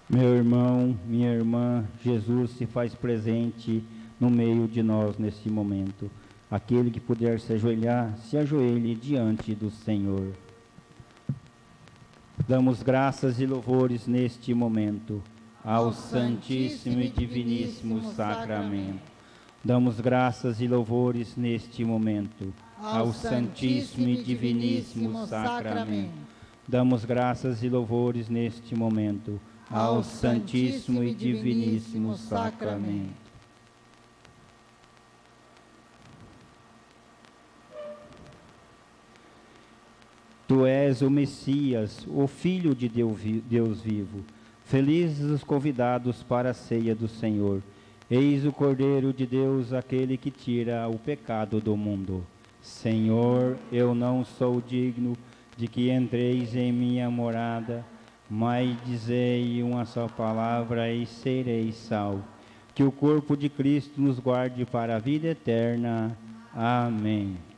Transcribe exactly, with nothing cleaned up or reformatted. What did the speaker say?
Meu irmão, minha irmã, Jesus se faz presente no meio de nós neste momento. Aquele que puder se ajoelhar, se ajoelhe diante do Senhor. Damos graças e louvores neste momento ao Santíssimo e Diviníssimo Sacramento. Damos graças e louvores neste momento ao Santíssimo e Diviníssimo Sacramento. Damos graças e louvores neste momento ao Santíssimo e Diviníssimo Sacramento. Tu és o Messias, o Filho de Deus vivo. Felizes os convidados para a ceia do Senhor. Eis o Cordeiro de Deus, aquele que tira o pecado do mundo. Senhor, eu não sou digno de que entreis em minha morada, mas dizei uma só palavra e serei salvo. Que o corpo de Cristo nos guarde para a vida eterna. Amém.